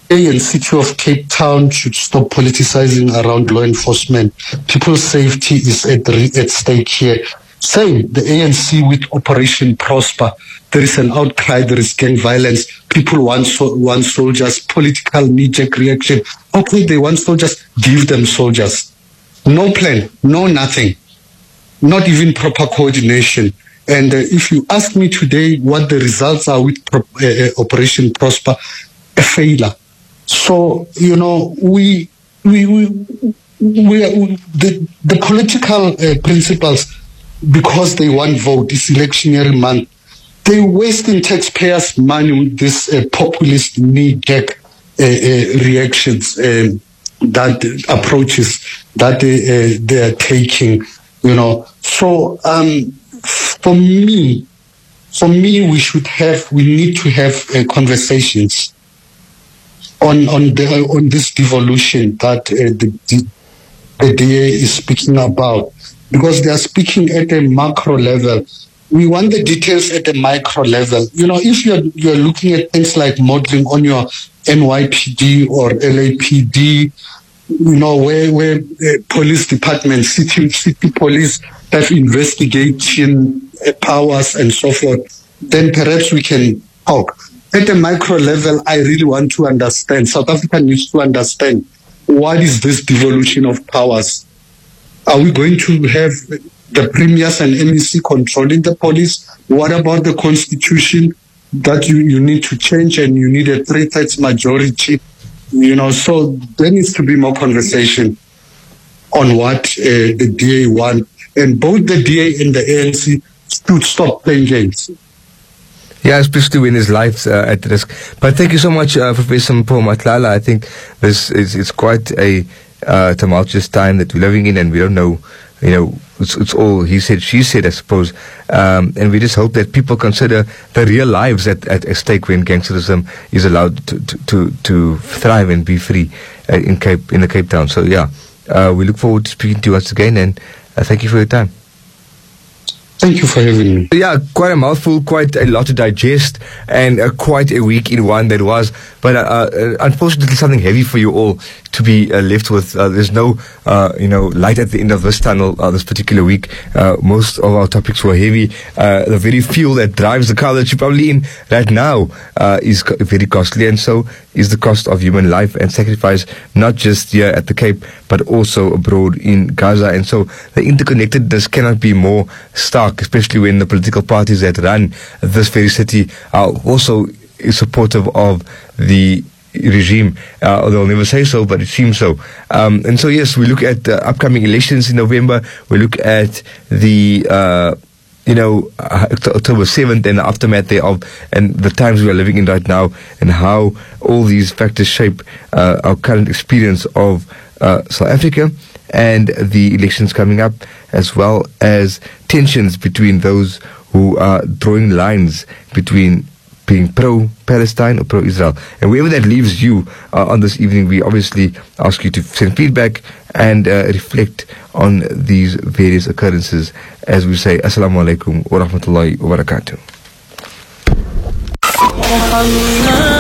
and City of Cape Town should stop politicizing around law enforcement. People's safety is at stake here. Same, the ANC with Operation Prosper. There is an outcry, there is gang violence. People want soldiers, political knee-jerk reaction. Okay, they want soldiers, give them soldiers. No plan, no nothing. Not even proper coordination. And if you ask me today what the results are with Operation Prosper, a failure. So, the political principles, because they want vote, it's electionary month, they wasting taxpayers' money with this populist knee-jerk reactions, that approaches that they are taking, So, for me, we need to have conversations on this devolution that the DA is speaking about, because they are speaking at a macro level. We want the details at a micro level. If you're looking at things like modeling on your NYPD or LAPD, where police departments, city police have investigation powers and so forth, then perhaps we can talk. At a micro level, I really want to understand. South Africa needs to understand, what is this devolution of powers? Are we going to have the premiers and MEC controlling the police? What about the constitution that you need to change, and you need a 3/3 majority? So there needs to be more conversation on what the DA want. And both the DA and the ANC should stop playing games. Yeah, especially when his life's at risk. But thank you so much, Professor Mpho Matlala. I think this is quite a tumultuous time that we're living in, and we don't know, it's all he said, she said, I suppose. And we just hope that people consider the real lives at stake when gangsterism is allowed to thrive and be free in the Cape Town. So yeah, we look forward to speaking to you once again, and thank you for your time. Thank you for having me. Yeah, quite a mouthful, quite a lot to digest, and quite a week in one that was. But unfortunately, something heavy for you all to be left with. There's no, light at the end of this tunnel this particular week. Most of our topics were heavy. The very fuel that drives the car that you're probably in right now is very costly, and so is the cost of human life and sacrifice, not just here at the Cape, but also abroad in Gaza. And so the interconnectedness cannot be more stark, especially when the political parties that run this very city are also supportive of the regime. They'll never say so, but it seems so. And so, yes, we look at the upcoming elections in November. We look at the October 7th and the aftermath thereof, and the times we are living in right now, and how all these factors shape our current experience of South Africa and the elections coming up, as well as tensions between those who are drawing lines between being pro-Palestine or pro-Israel. And wherever that leaves you on this evening, we obviously ask you to send feedback and reflect on these various occurrences as we say Assalamu alaikum wa rahmatullahi wa barakatuh.